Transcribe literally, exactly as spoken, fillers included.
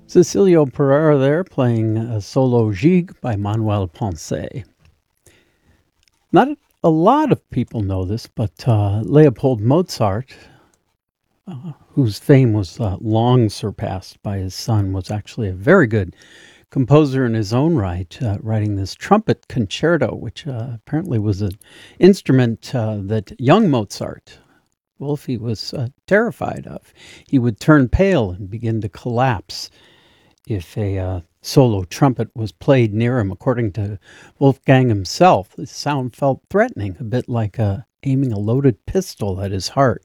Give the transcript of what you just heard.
Cecilio Pereira there playing a solo Gigue by Manuel Ponce. Not a lot of people know this, but uh, Leopold Mozart, uh, whose fame was uh, long surpassed by his son, was actually a very good composer in his own right, uh, writing this trumpet concerto, which uh, apparently was an instrument uh, that young Mozart, Wolfie, was uh, terrified of. He would turn pale and begin to collapse if a uh, solo trumpet was played near him. According to Wolfgang himself, the sound felt threatening, a bit like uh, aiming a loaded pistol at his heart.